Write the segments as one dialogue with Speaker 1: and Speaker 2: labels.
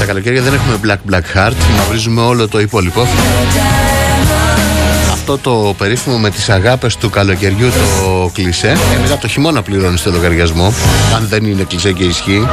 Speaker 1: Τα καλοκαίρια δεν έχουμε black heart, μαυρίζουμε όλο το υπόλοιπο. Αυτό το περίφημο με τις αγάπες του καλοκαιριού το κλισέ, μετά από το χειμώνα πληρώνεις το λογαριασμό, αν δεν είναι κλισέ και ισχύει.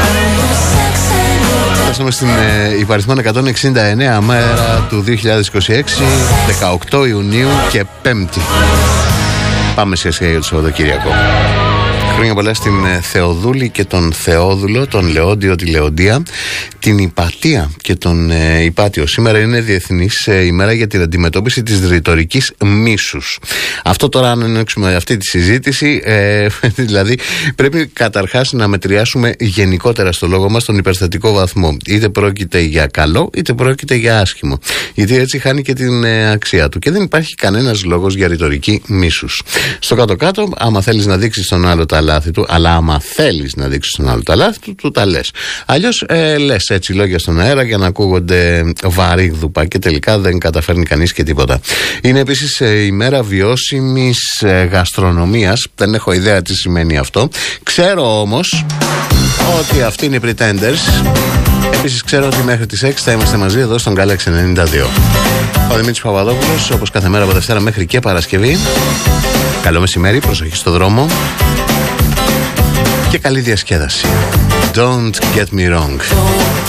Speaker 1: Φτάσαμε στην υπαριθμόν 169 μέρα του 2026, 18 Ιουνίου και Πέμπτη. Πάμε σιγά για το Σαββατοκύριακο. Χρόνια πολλά στην Θεοδούλη και τον Θεόδουλο, τον Λεόντιο, τη Λεοντία, την Υπατία και τον Υπάτιο. Σήμερα είναι Διεθνής ημέρα για την αντιμετώπιση της ρητορικής μίσους. Αυτό τώρα, αν ανοίξουμε αυτή τη συζήτηση, δηλαδή πρέπει καταρχάς να μετριάσουμε γενικότερα στο λόγο μας τον υπερστατικό βαθμό. Είτε πρόκειται για καλό, είτε πρόκειται για άσχημο. Γιατί έτσι χάνει και την αξία του. Και δεν υπάρχει κανένας λόγος για ρητορική μίσους. Στο κάτω-κάτω, άμα θέλεις να δείξεις τον άλλο τα λάθη του, αλλά άμα θέλεις να δείξεις τον άλλο τα λάθη του, του τα λες. Αλλιώς λες έτσι λόγια στον αέρα για να ακούγονται βαρύγδουπα και τελικά δεν καταφέρνει κανείς και τίποτα. Είναι επίσης η μέρα βιώσιμης γαστρονομίας. Δεν έχω ιδέα τι σημαίνει αυτό. Ξέρω όμως ότι αυτοί είναι οι Pretenders. Επίσης ξέρω ότι μέχρι τις 6 θα είμαστε μαζί εδώ στον Galaxy 92. Ο Δημήτρης Παπαδόπουλος, όπως κάθε μέρα από Δευτέρα μέχρι και Παρασκευή. Καλό μεσημέρι, προσοχή στο δρόμο και καλή διασκέδαση. Don't get me wrong.